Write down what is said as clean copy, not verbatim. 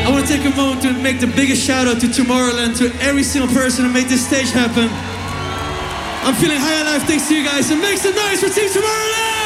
I want to take a moment to make the biggest shout out to Tomorrowland, to every single person who made this stage happen. I'm feeling high on life thanks to you guys, and make some noise for Team Tomorrowland!